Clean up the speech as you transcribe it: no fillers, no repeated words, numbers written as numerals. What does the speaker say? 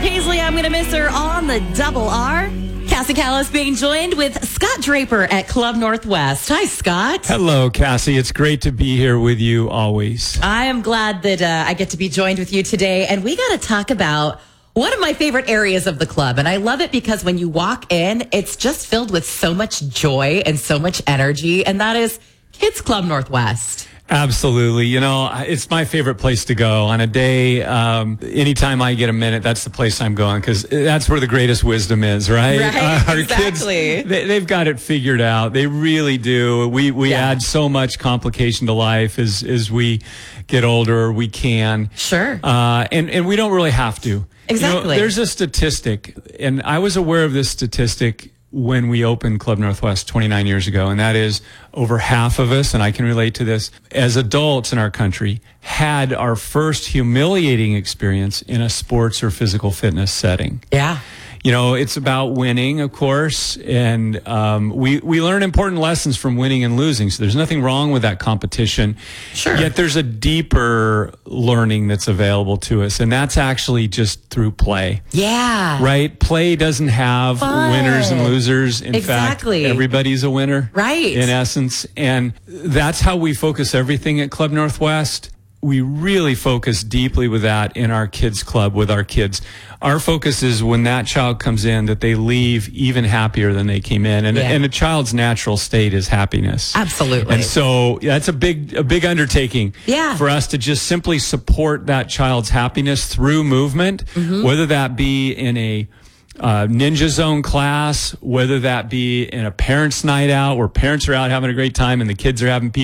Paisley, I'm going to miss her on the double R. Cassie Callis being joined with Scott Draper at Club Northwest. Hi, Scott. Hello, Cassie. It's great to be here with you always. I am glad that I get to be joined with you today. And we got to talk about one of my favorite areas of the club. And I love it because when you walk in, it's just filled with so much joy and so much energy. And that is Kids Club Northwest. Absolutely. You know, it's my favorite place to go on a day. Anytime I get a minute, that's the place I'm going because that's where the greatest wisdom is, right? Right, Our exactly. kids, they've got it figured out. They really do. We add so much complication to life as we get older. We can. Sure. And we don't really have to. Exactly. You know, there's a statistic, and I was aware of this statistic when we opened Club Northwest 29 years ago, and that is over half of us, and I can relate to this, as adults in our country, had our first humiliating experience in a sports or physical fitness setting. Yeah. You know, it's about winning, of course, and we learn important lessons from winning and losing, so there's nothing wrong with that competition. Sure. Yet there's a deeper learning that's available to us, and that's actually just through play. Yeah. Right? Play doesn't have Fun. Winners and losers. In Exactly. fact, everybody's a winner. Right. In essence. And that's how we focus everything at Club Northwest. We really focus deeply with that in our kids club with our kids. Our focus is when that child comes in that they leave even happier than they came in. And a child's natural state is happiness. Absolutely. And so that's a big undertaking for us to just simply support that child's happiness through movement, whether that be in a Ninja Zone class, whether that be in a parents' night out where parents are out having a great time and the kids are having